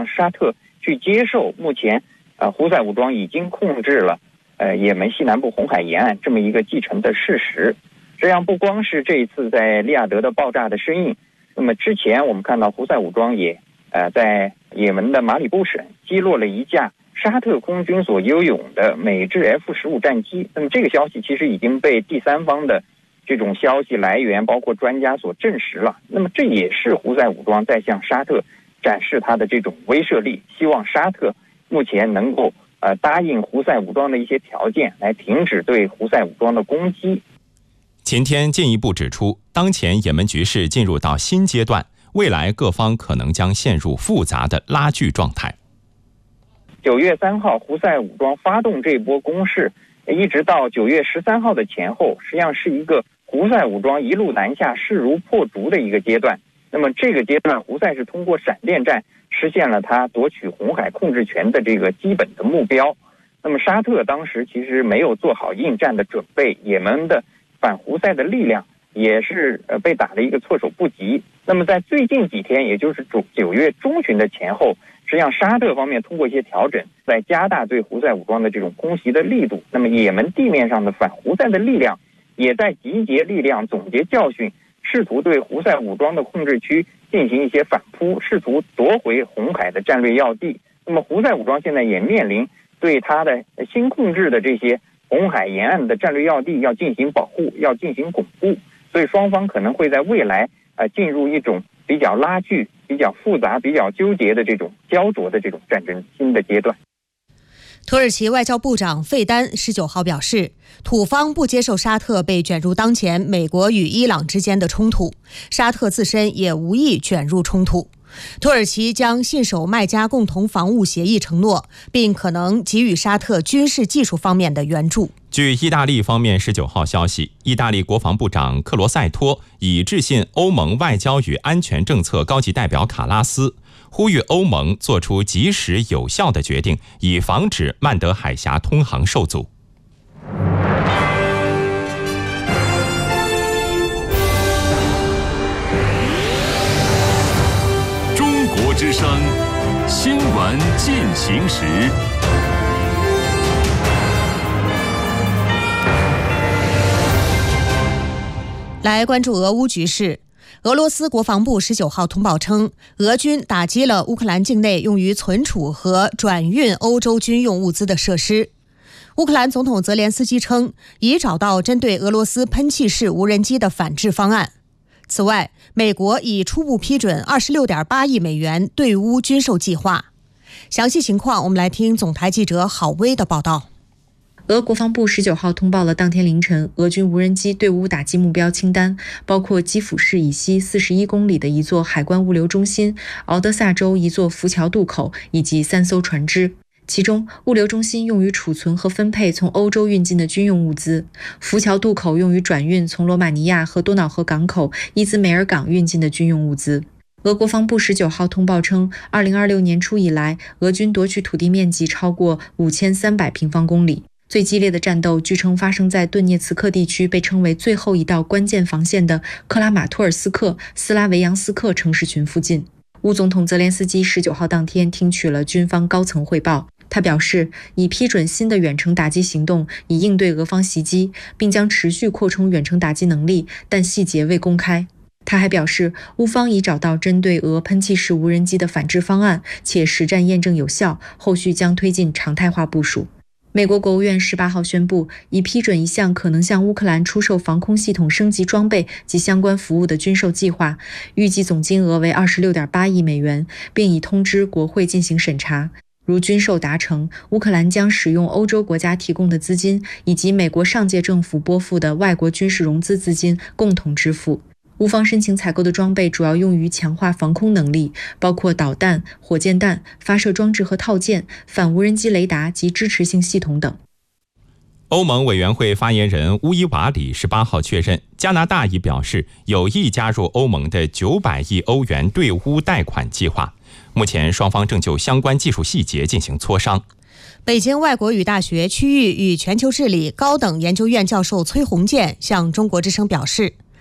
让沙特去接受目前胡塞武装已经控制了也门西南部红海沿岸这么一个既成的事实。这样不光是这一次在利雅得的爆炸的身影，那么之前我们看到胡塞武装也在也门的马里布省击落了一架沙特空军所拥有的美制 F-15战机。那么这个消息其实已经被第三方的这种消息来源包括专家所证实了。那么这也是胡塞武装在向沙特展示他的这种威慑力，希望沙特目前能够答应胡塞武装的一些条件，来停止对胡塞武装的攻击。 秦天进一步指出，当前也门局势进入到新阶段，未来各方可能将陷入复杂的拉锯状态。 9月3号胡塞武装发动这波攻势，一直到9月13号的前后，实际上是一个胡塞武装一路南下势如破竹的一个阶段。那么这个阶段，胡塞是通过闪电战实现了他夺取红海控制权的这个基本的目标。那么沙特当时其实没有做好应战的准备，也门的反胡塞的力量也是被打了一个措手不及。那么在最近几天，也就是9月中旬的前后，实际上沙特方面通过一些调整，在加大对胡塞武装的这种空袭的力度。那么也门地面上的反胡塞的力量也在集结力量，总结教训，试图对胡塞武装的控制区进行一些反扑，试图夺回红海的战略要地。那么胡塞武装现在也面临对他的新控制的这些红海沿岸的战略要地要进行保护，要进行巩固。所以双方可能会在未来进入一种比较拉锯、比较复杂、比较纠结的这种焦灼的这种战争新的阶段。 土耳其外交部长费丹19号表示，土方不接受沙特被卷入当前美国与伊朗之间的冲突，沙特自身也无意卷入冲突。土耳其将信守麦加共同防务协议承诺，并可能给予沙特军事技术方面的援助。 据意大利方面19号消息，意大利国防部长克罗塞托已致信欧盟外交与安全政策高级代表卡拉斯，呼吁欧盟做出及时有效的决定，以防止曼德海峡通航受阻。 中国之声新闻进行时。 来关注俄乌局势。俄罗斯国防部19号通报称，俄军打击了乌克兰境内用于存储和转运欧洲军用物资的设施。乌克兰总统泽连斯基称，已找到针对俄罗斯喷气式无人机的反制方案。此外，美国已初步批准26.8亿美元对乌军售计划。详细情况，我们来听总台记者郝薇的报道。 俄国防部19号通报了当天凌晨俄军无人机对乌打击目标清单，包括基辅市以西41公里的一座海关物流中心、敖德萨州一座浮桥渡口以及3艘船只。其中，物流中心用于储存和分配从欧洲运进的军用物资，浮桥渡口用于转运从罗马尼亚和多瑙河港口伊兹梅尔港运进的军用物资。俄国防部19号通报称，2026年初以来，俄军夺取土地面积超过5300平方公里。最激烈的战斗据称发生在顿涅茨克地区被称为最后一道关键防线的克拉马托尔斯克、斯拉维扬斯克城市群附近。乌总统泽连斯基19号当天听取了军方高层汇报，他表示已批准新的远程打击行动，以应对俄方袭击，并将持续扩充远程打击能力，但细节未公开。他还表示，乌方已找到针对俄喷气式无人机的反制方案，且实战验证有效，后续将推进常态化部署。美国国务院18号宣布，已批准一项可能向乌克兰出售防空系统升级装备及相关服务的军售计划，预计总金额为26.8亿美元，并已通知国会进行审查。如军售达成，乌克兰将使用欧洲国家提供的资金，以及美国上届政府拨付的外国军事融资资金共同支付。乌方申请采购的装备主要用于强化防空能力，包括导弹、火箭弹、发射装置和套件、反无人机雷达及支持性系统等。 欧盟委员会发言人乌伊瓦里18号确认，加拿大已表示有意加入欧盟的900亿欧元对乌贷款计划。目前双方正就相关技术细节进行磋商。 北京外国语大学区域与全球治理高等研究院教授崔洪建向中国之声表示，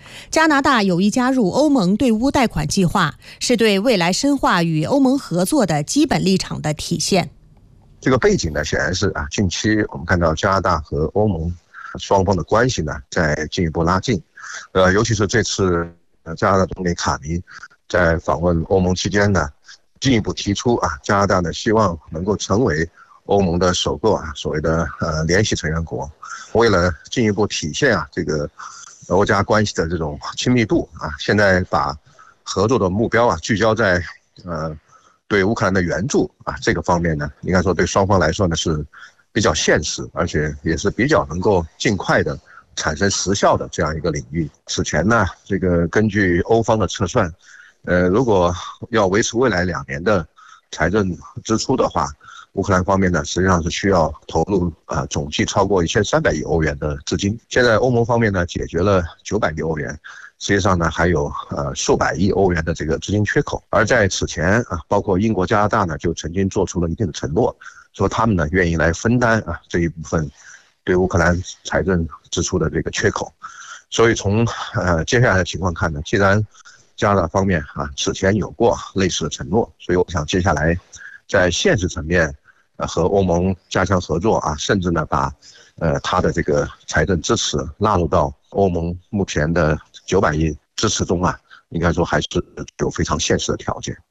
加拿大有意加入欧盟对乌贷款计划，是对未来深化与欧盟合作的基本立场的体现。 这个背景呢，显然是近期我们看到加拿大和欧盟双方的关系呢在进一步拉近。尤其是这次加拿大总理卡尼在访问欧盟期间呢，进一步提出加拿大呢希望能够成为欧盟的首个所谓的联席成员国。为了进一步体现这个欧加关系的这种亲密度现在把合作的目标聚焦在对乌克兰的援助这个方面呢，应该说对双方来说呢是比较现实，而且也是比较能够尽快的产生实效的这样一个领域。此前呢，这个根据欧方的测算，如果要维持未来2年的财政支出的话，乌克兰方面呢实际上是需要投入总计超过1300亿欧元的资金。现在欧盟方面呢解决了900亿欧元，实际上呢还有数百亿欧元的这个资金缺口。而在此前包括英国、加拿大呢就曾经做出了一定的承诺，说他们呢愿意来分担这一部分对乌克兰财政支出的这个缺口。所以从接下来的情况看呢，既然加拿大方面此前有过类似的承诺，所以我想接下来在现实层面和欧盟加强合作甚至呢把它的这个财政支持纳入到欧盟目前的900亿支持中应该说还是有非常现实的条件。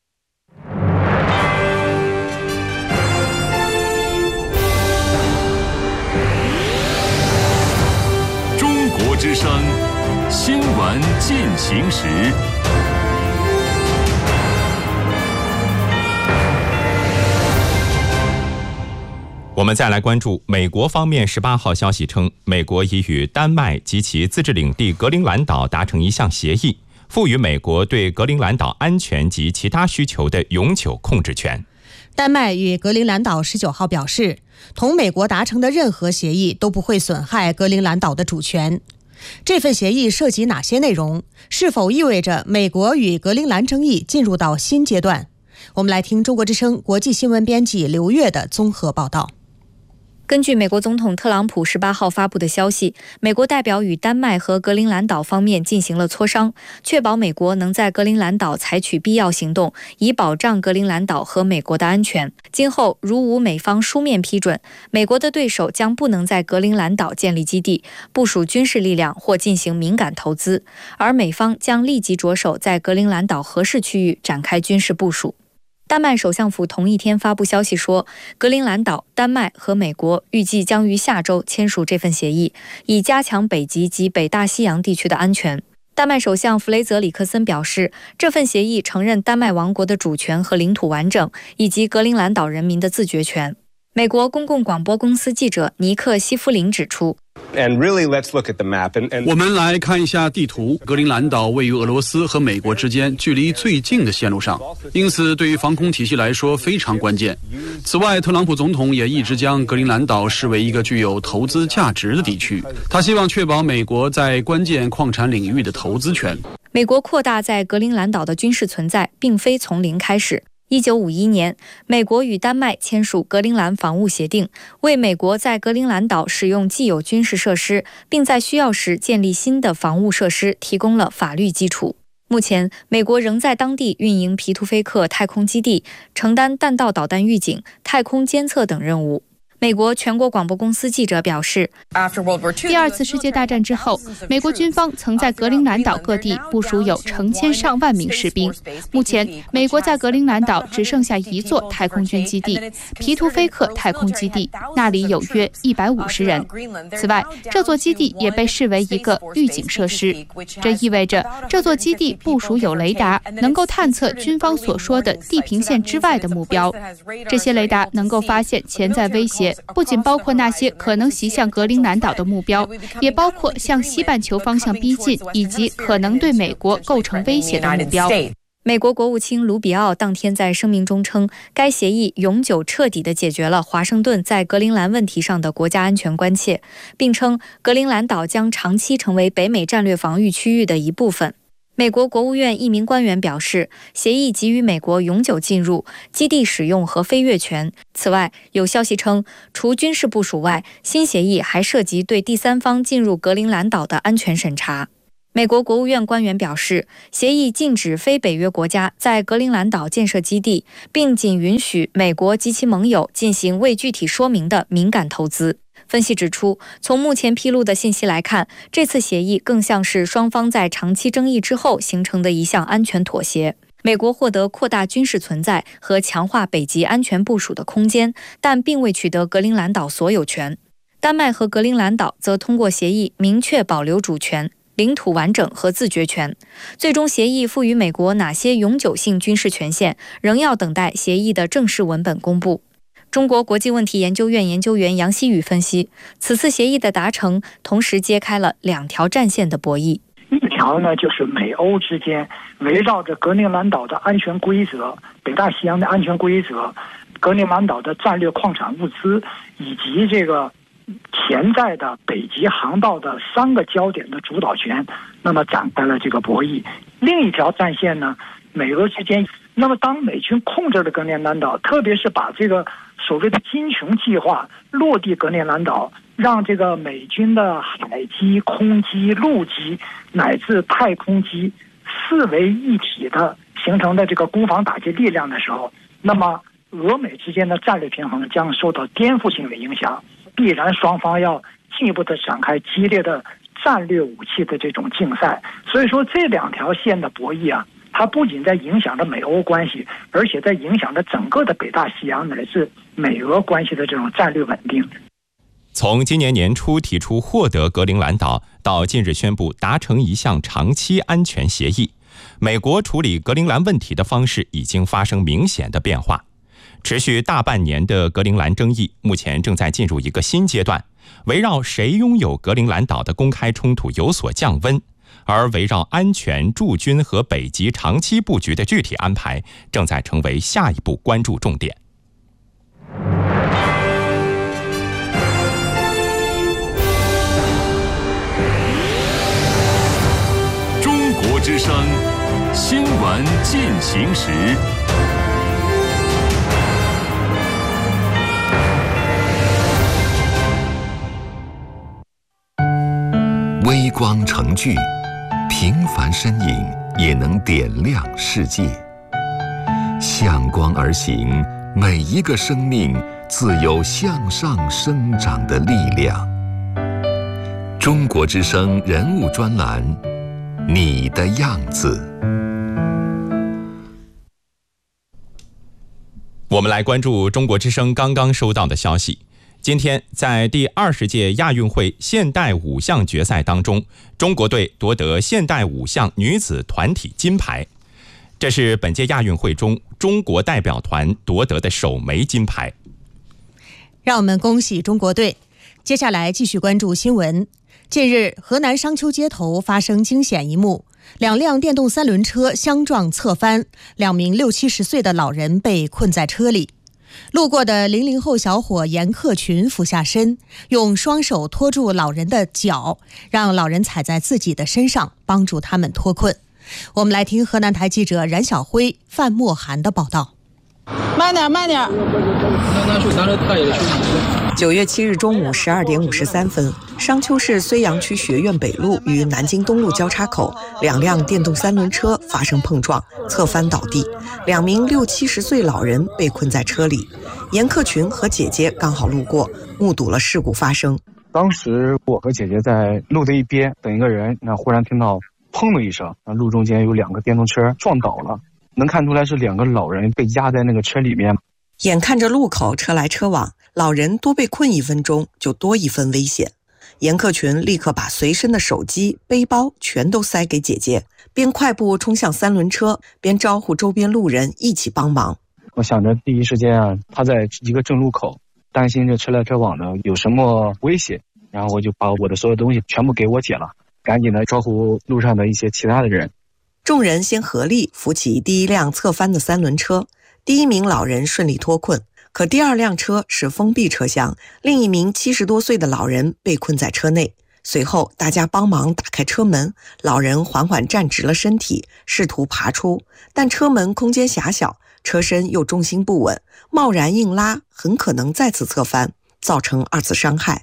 中国之声新闻进行时。 我们再来关注美国方面18号消息称，美国已与丹麦及其自治领地格陵兰岛达成一项协议，赋予美国对格陵兰岛安全及其他需求的永久控制权。 丹麦与格陵兰岛19号表示，同美国达成的任何协议都不会损害格陵兰岛的主权。这份协议涉及哪些内容？是否意味着美国与格陵兰争议进入到新阶段？我们来听中国之声国际新闻编辑刘月的综合报道。 根据美国总统特朗普18号发布的消息，美国代表与丹麦和格陵兰岛方面进行了磋商，确保美国能在格陵兰岛采取必要行动，以保障格陵兰岛和美国的安全。今后如无美方书面批准，美国的对手将不能在格陵兰岛建立基地、部署军事力量或进行敏感投资，而美方将立即着手在格陵兰岛合适区域展开军事部署。丹麦首相府同一天发布消息说，格陵兰岛、丹麦和美国预计将于下周签署这份协议，以加强北极及北大西洋地区的安全。丹麦首相弗雷泽里克森表示，这份协议承认丹麦王国的主权和领土完整，以及格陵兰岛人民的自决权。美国公共广播公司记者尼克·西夫林指出， 我们来看一下地图，格陵兰岛位于俄罗斯和美国之间距离最近的线路上，因此对于防空体系来说非常关键。此外，特朗普总统也一直将格陵兰岛视为一个具有投资价值的地区，他希望确保美国在关键矿产领域的投资权。 美国扩大在格陵兰岛的军事存在并非从零开始。1951年，美国与丹麦签署格陵兰防务协定，为美国在格陵兰岛使用既有军事设施，并在需要时建立新的防务设施提供了法律基础。目前，美国仍在当地运营皮图菲克太空基地，承担弹道导弹预警、太空监测等任务。美国全国广播公司记者表示， 第二次世界大战之后，美国军方曾在格陵兰岛各地部署有成千上万名士兵。目前，美国在格陵兰岛只剩下一座太空军基地——皮图菲克太空基地，那里有约150人。此外，这座基地也被视为一个预警设施，这意味着这座基地部署有雷达，能够探测军方所说的地平线之外的目标。这些雷达能够发现潜在威胁，不仅包括那些可能袭向格陵兰岛的目标，也包括向西半球方向逼近以及可能对美国构成威胁的目标。 美国国务卿卢比奥当天在声明中称，该协议永久彻底地解决了华盛顿在格陵兰问题上的国家安全关切，并称格陵兰岛将长期成为北美战略防御区域的一部分。美国国务院一名官员表示，协议给予美国永久进入、基地使用和飞越权。此外，有消息称，除军事部署外，新协议还涉及对第三方进入格陵兰岛的安全审查。 美国国务院官员表示，协议禁止非北约国家在格陵兰岛建设基地，并仅允许美国及其盟友进行未具体说明的敏感投资。分析指出，从目前披露的信息来看，这次协议更像是双方在长期争议之后形成的一项安全妥协。美国获得扩大军事存在和强化北极安全部署的空间，但并未取得格陵兰岛所有权。丹麦和格陵兰岛则通过协议明确保留主权、领土完整和自决权。最终协议赋予美国哪些永久性军事权限，仍要等待协议的正式文本公布。中国国际问题研究院研究员杨希宇分析，此次协议的达成同时揭开了2条战线的博弈。 一条呢，就是美欧之间围绕着格陵兰岛的安全规则、北大西洋的安全规则、格陵兰岛的战略矿产物资以及这个潜在的北极航道的3个焦点的主导权，那么展开了这个博弈。另一条战线呢，美俄之间，那么当美军控制了格陵兰岛，特别是把这个所谓的金琼计划落地格陵兰岛，让这个美军的海基、空基、陆基乃至太空基4为一体的形成的这个攻防打击力量的时候，那么俄美之间的战略平衡将受到颠覆性的影响，必然双方要进一步的展开激烈的战略武器的这种竞赛。所以说这2条线的博弈啊，它不仅在影响着美欧关系，而且在影响着整个的北大西洋乃至美俄关系的这种战略稳定。 从今年年初提出获得格陵兰岛，到近日宣布达成一项长期安全协议，美国处理格陵兰问题的方式已经发生明显的变化。持续大半年的格陵兰争议，目前正在进入一个新阶段，围绕谁拥有格陵兰岛的公开冲突有所降温，而围绕安全、驻军和北极长期布局的具体安排，正在成为下一步关注重点。 中国之声新闻进行时。 微光成炬，平凡身影也能点亮世界。向光而行，每一个生命自有向上生长的力量。中国之声人物专栏，你的样子。 我们来关注中国之声刚刚收到的消息。今天在第20届亚运会现代5项决赛当中，中国队夺得现代5项女子团体金牌，这是本届亚运会中中国代表团夺得的首枚金牌。 让我们恭喜中国队。接下来继续关注新闻。近日，河南商丘街头发生惊险一幕，2辆电动3轮车相撞侧翻，2名60-70岁的老人被困在车里。路过的00后小伙严克群俯下身，用双手托住老人的脚，让老人踩在自己的身上，帮助他们脱困。我们来听河南台记者冉晓辉、范墨涵的报道。 慢点，慢点。9月7日中午12点53分，商丘市睢阳区学院北路与南京东路交叉口，2辆电动3轮车发生碰撞，侧翻倒地，2名60-70岁老人被困在车里。严克群和姐姐刚好路过，目睹了事故发生。 当时我和姐姐在路的一边等一个人，那忽然听到砰的一声，那路中间有2个电动车撞倒了，能看出来是2个老人被压在那个车里面。 眼看着路口车来车往，老人多被困1分钟就多1分危险。严克群立刻把随身的手机、背包全都塞给姐姐，边快步冲向3轮车，边招呼周边路人一起帮忙。 我想着第一时间啊，他在一个正路口，担心这车来车往的有什么危险，然后我就把我的所有东西全部给我姐了，赶紧的招呼路上的一些其他的人。 众人先合力扶起第1辆侧翻的3轮车，第1名老人顺利脱困。可第2辆车是封闭车厢，另1名70多岁的老人被困在车内。随后大家帮忙打开车门，老人缓缓站直了身体，试图爬出，但车门空间狭小，车身又重心不稳，贸然硬拉很可能再次侧翻，造成2次伤害。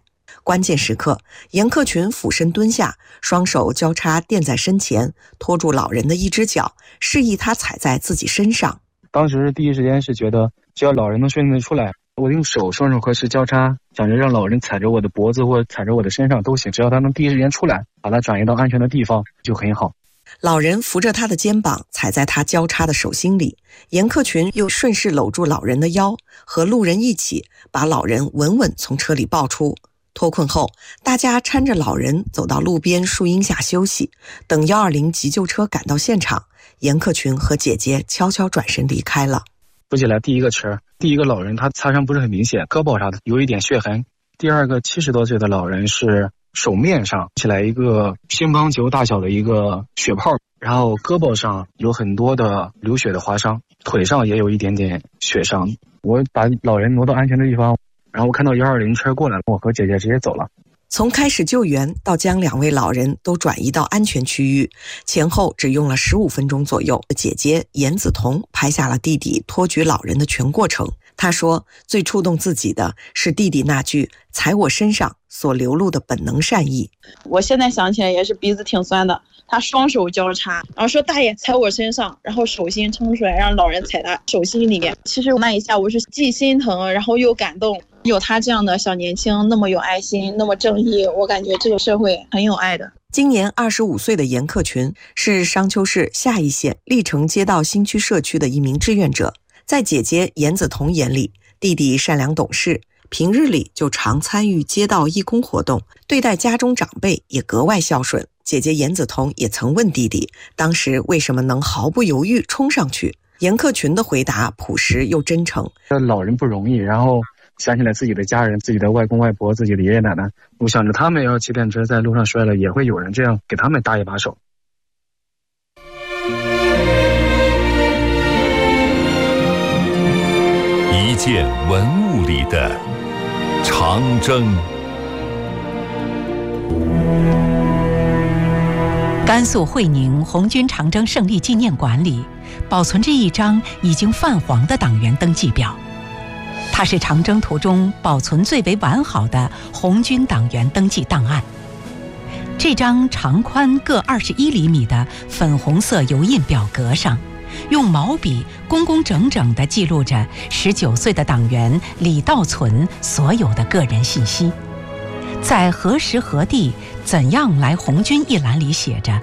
关键时刻，严克群俯身蹲下，双手交叉垫在身前，拖住老人的一只脚，示意他踩在自己身上。 当时第一时间是觉得，只要老人能顺利的出来，我用双手合十交叉，想着让老人踩着我的脖子或踩着我的身上都行，只要他能第一时间出来，把他转移到安全的地方就很好。 老人扶着他的肩膀，踩在他交叉的手心里。严克群又顺势搂住老人的腰，和路人一起把老人稳稳从车里抱出。脱困后，大家搀着老人走到路边树荫下休息，等120急救车赶到现场，严克群和姐姐悄悄转身离开了。 扶起来第一个车，第一个老人他擦伤不是很明显，胳膊上有一点血痕。第二个70多岁的老人是手面上起来一个乒乓球大小的一个血泡，然后胳膊上有很多的流血的划伤，腿上也有一点点血伤。我把老人挪到安全的地方，然后我看到120车过来了，我和姐姐直接走了。 从开始救援到将2位老人都转移到安全区域，前后只用了15分钟左右。姐姐严子彤拍下了弟弟托举老人的全过程。她说，最触动自己的是弟弟那句“踩我身上”所流露的本能善意。 我现在想起来也是鼻子挺酸的，他双手交叉，然后说大爷踩我身上，然后手心撑出来让老人踩他手心里面。其实那一下我是既心疼然后又感动，有他这样的小年轻那么有爱心那么正义，我感觉这个社会很有爱的。 今年25岁的严克群是商丘市下邑县历城街道新区社区的一名志愿者。在姐姐严子彤眼里，弟弟善良懂事，平日里就常参与街道义工活动，对待家中长辈也格外孝顺。姐姐严子彤也曾问弟弟，当时为什么能毫不犹豫冲上去？严克群的回答朴实又真诚。 老人不容易，然后想起来自己的家人，自己的外公外婆，自己的爷爷奶奶，我想着他们要骑电车在路上摔了，也会有人这样给他们搭一把手。 一件文物里的长征。 甘肃会宁红军长征胜利纪念馆里保存着一张已经泛黄的党员登记表，它是长征途中保存最为完好的红军党员登记档案。这张长宽各21厘米的粉红色油印表格上，用毛笔工工整整地记录着19岁的党员李道存所有的个人信息。在何时何地怎样来红军一栏里写着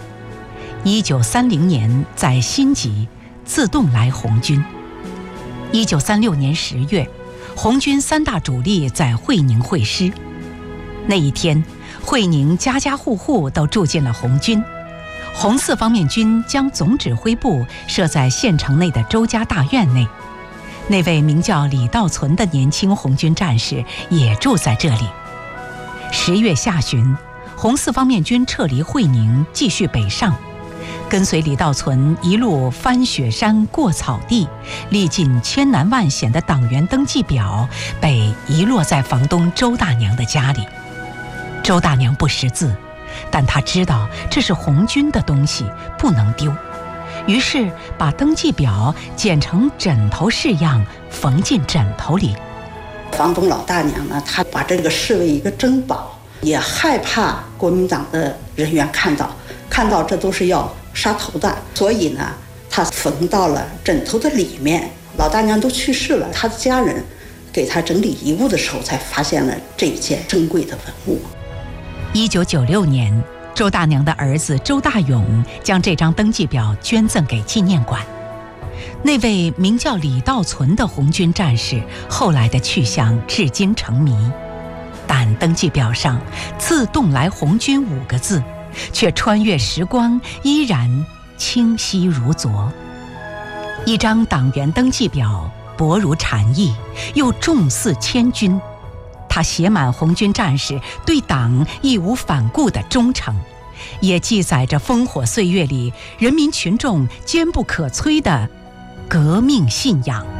1930年在新集自动来红军。1936年10月，红军3大主力在会宁会师。那一天，会宁家家户户都住进了红军。红四方面军将总指挥部设在县城内的周家大院内，那位名叫李道存的年轻红军战士也住在这里。10月下旬，红四方面军撤离会宁，继续北上，跟随李道存一路翻雪山过草地，历尽千难万险的党员登记表被遗落在房东周大娘的家里。周大娘不识字，但她知道这是红军的东西，不能丢，于是把登记表剪成枕头式样，缝进枕头里。 房东老大娘呢，她把这个视为一个珍宝，也害怕国民党的人员看到这都是要杀头的，所以呢，她缝到了枕头的里面。老大娘都去世了，她的家人给她整理遗物的时候，才发现了这一件珍贵的文物。 1996年，周大娘的儿子周大勇将这张登记表捐赠给纪念馆。那位名叫李道存的红军战士后来的去向至今成谜，但登记表上自动来红军5个字却穿越时光依然清晰如昨。一张党员登记表薄如蝉翼，又重似千钧，它写满红军战士对党义无反顾的忠诚，也记载着烽火岁月里人民群众坚不可摧的革命信仰。